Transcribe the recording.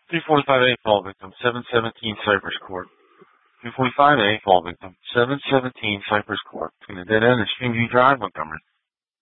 345A fall victim, 717 Cypress Court. 345A fall victim, 717 Cypress Court. Between the dead end and Streamview Drive, Montgomery.